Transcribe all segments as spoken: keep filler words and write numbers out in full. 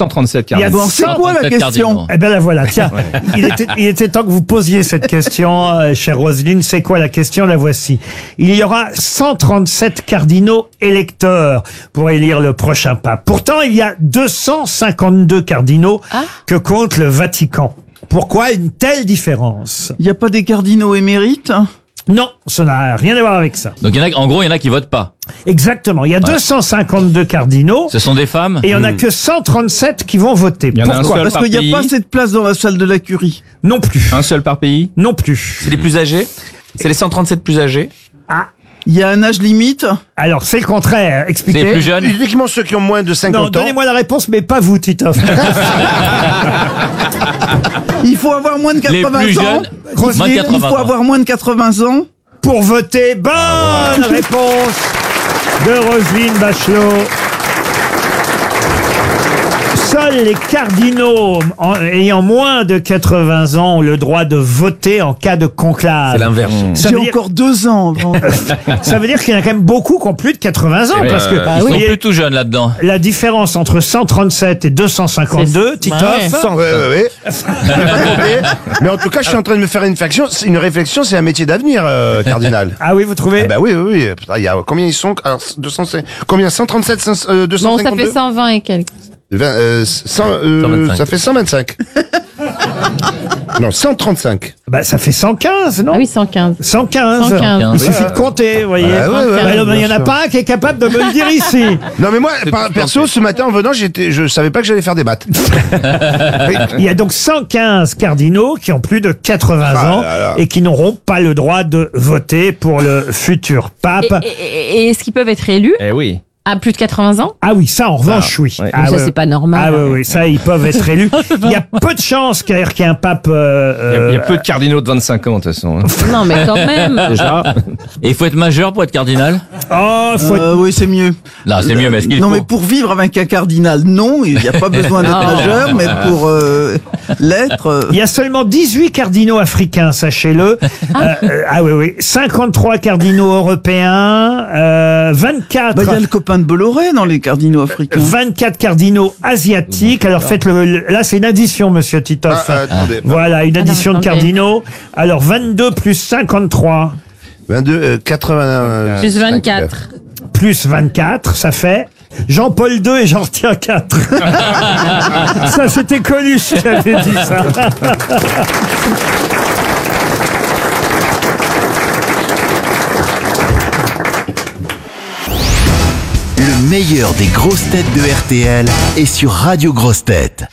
cent trente-sept Il y a cardinaux. donc c'est quoi la cent trente-sept question? cardinaux. Eh ben la voilà, tiens. Il était, il était temps que vous posiez cette question, euh, chère Roselyne. C'est quoi la question? La voici. Il y aura cent trente-sept cardinaux électeurs pour élire le prochain pape. Pourtant, il y a deux cent cinquante-deux cardinaux Ah. que compte le Vatican. Pourquoi une telle différence? Il n'y a pas des cardinaux émérites? Non, ça n'a rien à voir avec ça. Donc, il y en a, en gros, il y en a qui votent pas. Exactement. Il y a deux cent cinquante-deux cardinaux Ce sont des femmes. et il y en a que cent trente-sept qui vont voter. Il y en a un Pourquoi? seul Parce par qu'il n'y a pays. pas assez de place dans la salle de la curie. Non plus. Un seul par pays. Non plus. C'est les plus âgés? C'est les cent trente-sept plus âgés? Ah, Il y a un âge limite? alors c'est le contraire. C'est Expliquez. les plus jeunes. Uniquement ceux qui ont moins de Non, cinquante ans. donnez-moi la réponse, mais pas vous, Titoff. Il faut avoir moins de Les quatre-vingts plus ans. jeunes, Roselyne, moins de Il quatre-vingts faut ans. avoir moins de quatre-vingts ans. Pour voter, bonne réponse de Roselyne Bachelot. Seuls les cardinaux en- ayant moins de quatre-vingts ans ont le droit de voter en cas de conclave. C'est l'inverse. Ça J'ai veut, dire, encore deux ans avant. ça veut dire qu'il y en a quand même beaucoup qui ont plus de quatre-vingts ans. Eh parce que ben, vous ils sont voyez, plus tout jeunes là-dedans. la différence entre cent trente-sept et deux cent cinquante-deux, C'est- Titoff. ouais. Ouais, ouais, ouais. J'ai pas compté. Mais en tout cas, je suis en train de me faire une réflexion. C'est une réflexion, c'est un métier d'avenir, euh, cardinal. Ah oui, vous trouvez? Ah bah oui, oui, oui. Putain, il y a combien ils sont? Alors, deux cents, combien? cent trente-sept, cent- euh, deux cent Bon, ça cinquante-deux? fait cent vingt et quelques. vingt, euh, cent, euh, cent vingt-cinq. ça fait cent vingt-cinq. Non, cent trente-cinq. Bah, ça fait cent quinze, non? Ah oui, cent quinze. cent quinze. cent quinze. Il suffit de compter, vous voyez. Ah ouais, ouais, Bah, ouais, alors, il n'y en bien a sûr. pas un qui est capable de me le dire ici. Non, mais moi, par- perso, ce matin, en venant, j'étais, je savais pas que j'allais faire des maths. Il y a donc cent quinze cardinaux qui ont plus de quatre-vingts Ah ans là là. et qui n'auront pas le droit de voter pour le futur pape. Et, et- et est-ce qu'ils peuvent être élus Eh oui. à plus de quatre-vingts ans? Ah oui, ça en revanche, oui. ouais. Ah, Ça, ouais. c'est pas normal. Ah oui, oui, ça, ils peuvent être élus. Il y a peu de chances qu'il y ait qu'il y ait un pape... euh, Il y, a, il y a euh, peu de cardinaux de vingt-cinq ans, de toute façon. Non, mais quand même. Déjà. Et il faut être majeur pour être cardinal. Oh, faut être- Euh, oui, c'est mieux. Là, c'est mieux, mais est-ce qu'il Non, faut mais pour vivre avec un cardinal, non, il n'y a pas besoin d'être Non. majeur, mais pour euh, l'être. euh, Il y a seulement dix-huit cardinaux africains, sachez-le. Euh, euh, ah oui, oui. cinquante-trois cardinaux européens, euh, vingt-quatre... bah, il y a le copain de Bolloré dans les cardinaux africains. vingt-quatre cardinaux asiatiques. Alors faites le, le- là c'est une addition, monsieur Titoff. Ah, ah, attendez. Voilà, une addition de attendez. cardinaux. Alors vingt-deux plus cinquantre-trois vingt-deux, euh, quatre-vingts. Plus vingt-quatre. plus vingt-quatre, ça fait Jean-Paul deux et j'en retiens quatre. Ça c'était Coluche qui avait dit ça. Le meilleur des grosses têtes de R T L est sur Radio Grosses Têtes.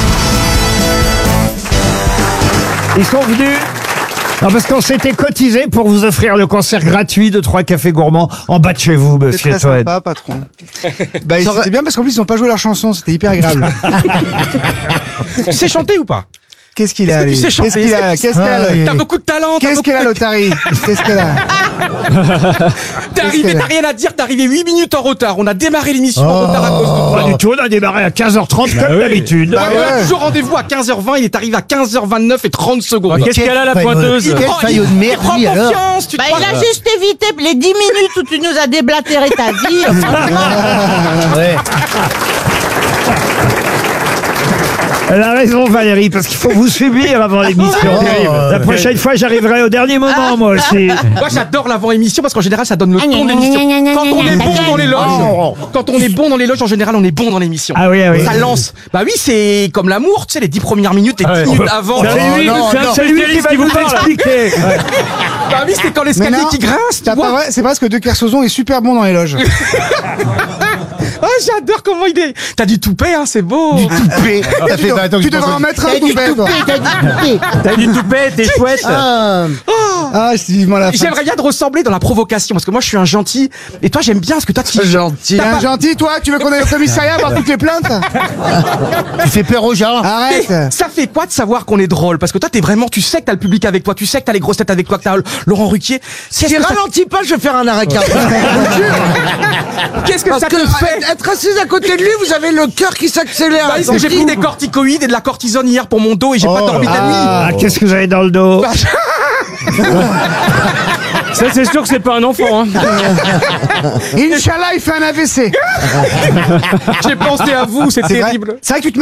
Ils sont venus. Non, parce qu'on s'était cotisé pour vous offrir le concert gratuit de trois cafés gourmands en bas de chez vous, C'est monsieur très Toen. sympa, patron. Bah, c'était bien parce qu'en plus, ils n'ont pas joué leur chanson, c'était hyper agréable. Tu sais chanter ou pas? Qu'est-ce qu'il a, Tu lui sais chanter. Qu'est-ce qu'il a Qu'est-ce qu'elle a, lui T'as beaucoup de talent. t'as Qu'est-ce beaucoup- qu'elle a, l'Otari Qu'est-ce qu'elle a T'es arrivé, qu'elle a t'as rien à dire, t'es arrivé huit minutes en retard. On a démarré l'émission en Oh. retard à cause de Pas toi. du tout, on a démarré à quinze heures trente comme d'habitude. Bah Ouais, on a ouais. toujours rendez-vous à quinze heures vingt, il est arrivé à quinze heures vingt-neuf et trente secondes. Qu'est-ce qu'elle a, la pointeuse? Il Quel prend- faillot de il merde, prend lui, alors. confiance, tu te Bah, crois- il a juste évité les dix minutes où tu nous as déblatéré ta vie. Elle a raison, Valérie, parce qu'il faut vous subir avant l'émission. La prochaine fois, j'arriverai au dernier moment, moi aussi. Moi j'adore l'avant-émission parce qu'en général ça donne le ton de l'émission. Quand on est bon dans les loges, quand on est bon dans les loges, en général on est bon dans l'émission. Ah oui, ah oui. Ça lance. Bah oui, c'est comme l'amour, tu sais, les dix premières minutes, les dix minutes avant. C'est lui, non, c'est non. c'est lui qui va vous vous parle. expliquer. Bah oui, c'est quand Mais l'escalier non, qui grince, tu t'as pas vois. vrai, c'est parce que De Kersauzon est super bon dans les loges. Ah, j'adore comment il est. T'as du toupet, hein, c'est beau. Toupé. Ça fait vingt ans que Tu je pense devrais au- en mettre un, ton père, toi. T'as du toupet, t'es chouette. Ah, ah, c'est vivement la fin. J'aimerais bien te ressembler dans la provocation parce que moi je suis un gentil et toi j'aime bien ce que toi tu T'es un gentil, toi. Tu veux qu'on aille au commissariat voir toutes les plaintes? Tu fais peur aux gens. Arrête. Mais ça fait quoi de savoir qu'on est drôle? Parce que toi, t'es vraiment, tu sais que t'as le public avec toi, tu sais que t'as les grosses têtes avec toi, que t'as Laurent Ruquier. Si Qu'est-ce que ça- ralentis pas, je vais faire un arrêt cardiaque. Qu'est-ce que Parce ça que te fait? être assis à côté de lui, vous avez le cœur qui s'accélère. Bah, j'ai pris des corticoïdes et de la cortisone hier pour mon dos et j'ai pas dormi de la nuit. Ah, qu'est-ce que vous avez dans le dos? Ça, c'est sûr que c'est pas un enfant. Hein. Inch'Allah, il fait un A V C. J'ai pensé à vous, c'est C'est vrai. terrible. C'est vrai que tu te